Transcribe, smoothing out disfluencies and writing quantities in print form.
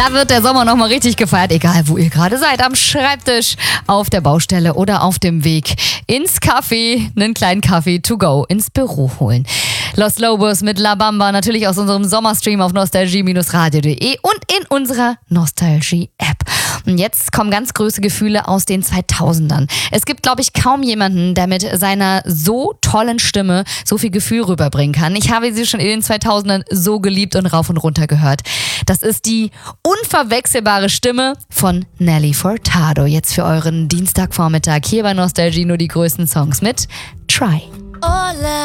Da wird der Sommer nochmal richtig gefeiert, egal wo ihr gerade seid. Am Schreibtisch, auf der Baustelle oder auf dem Weg ins Café, einen kleinen Kaffee to go ins Büro holen. Los Lobos mit La Bamba, natürlich aus unserem Sommerstream auf nostalgie-radio.de und in unserer Nostalgie-App. Und jetzt kommen ganz große Gefühle aus den 2000ern. Es gibt, glaube ich, kaum jemanden, der mit seiner so tollen Stimme so viel Gefühl rüberbringen kann. Ich habe sie schon in den 2000ern so geliebt und rauf und runter gehört. Das ist die unverwechselbare Stimme von Nelly Furtado. Jetzt für euren Dienstagvormittag hier bei Nostalgie nur die größten Songs mit Try.